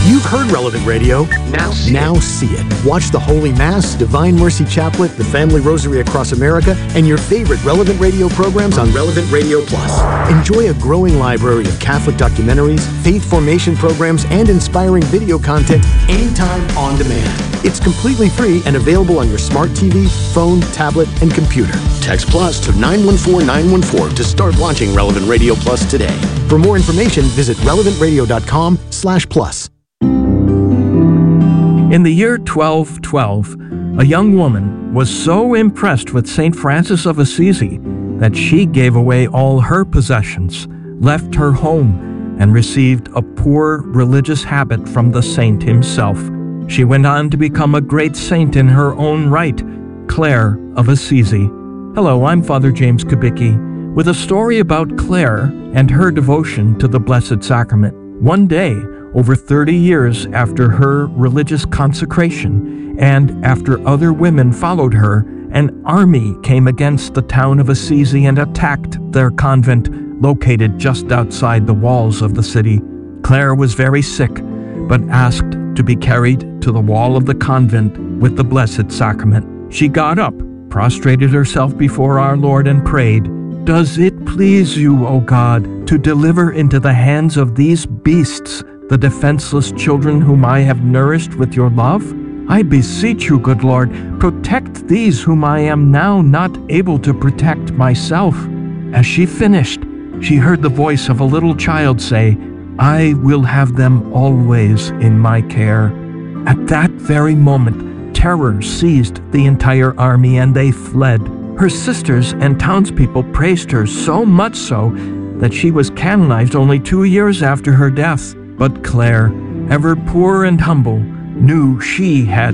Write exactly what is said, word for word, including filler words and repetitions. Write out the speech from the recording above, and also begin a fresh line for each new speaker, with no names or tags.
You've heard Relevant Radio. Now see now it. see it. Watch the Holy Mass, Divine Mercy Chaplet, the Family Rosary Across America, and your favorite Relevant Radio programs on Relevant Radio Plus. Enjoy a growing library of Catholic documentaries, faith formation programs, and inspiring video content anytime on demand. It's completely free and available on your smart T V, phone, tablet, and computer. Text Plus to nine one four nine one four to start watching Relevant Radio Plus today. For more information, visit relevant radio dot com slash plus.
In the year twelve twelve, a young woman was so impressed with Saint Francis of Assisi that she gave away all her possessions, left her home, and received a poor religious habit from the saint himself. She went on to become a great saint in her own right, Clare of Assisi. Hello, I'm Father James Kubicki, with a story about Clare and her devotion to the Blessed Sacrament. One day, over thirty years after her religious consecration, and after other women followed her, an army came against the town of Assisi and attacked their convent, located just outside the walls of the city. Clare was very sick, but asked to be carried to the wall of the convent with the Blessed Sacrament. She got up, prostrated herself before our Lord, and prayed, "Does it please you, O God, to deliver into the hands of these beasts the defenseless children whom I have nourished with your love? I beseech you, good Lord, protect these whom I am now not able to protect myself." As she finished, she heard the voice of a little child say, "I will have them always in my care." At that very moment, terror seized the entire army and they fled. Her sisters and townspeople praised her, so much so that she was canonized only two years after her death. But Clare, ever poor and humble, knew she had